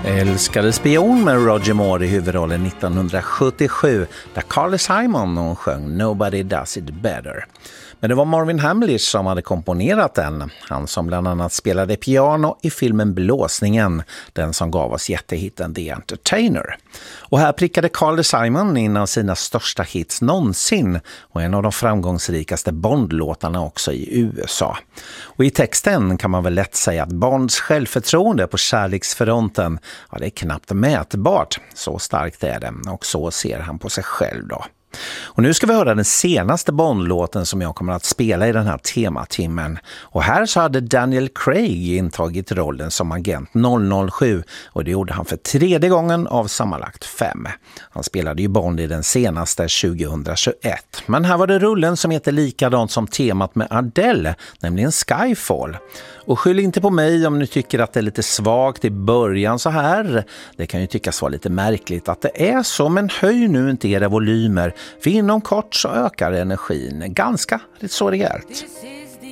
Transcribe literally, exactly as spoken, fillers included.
Älskade spion med Roger Moore i huvudrollen nittonhundrasjuttiosju där Carly Simon sjöng Nobody Does It Better. Men det var Marvin Hamlisch som hade komponerat den. Han som bland annat spelade piano i filmen Blåsningen, den som gav oss jättehitten The Entertainer. Och här prickade Carly Simon in av sina största hits någonsin och en av de framgångsrikaste Bond-låtarna också i U S A. Och i texten kan man väl lätt säga att Bonds självförtroende på kärleksfronten, ja, det är knappt mätbart. Så starkt är det, och så ser han på sig själv då. Och nu ska vi höra den senaste Bond-låten som jag kommer att spela i den här tematimmen. Och här så hade Daniel Craig intagit rollen som agent noll noll sju och det gjorde han för tredje gången av sammanlagt fem. Han spelade ju Bond i den senaste tjugohundratjugoett. Men här var det rullen som heter likadant som temat med Adele, nämligen Skyfall. Och skyll inte på mig om ni tycker att det är lite svagt i början så här. Det kan ju tyckas vara lite märkligt att det är så, men höj nu inte era volymer. För inom kort så ökar energin ganska så rejält.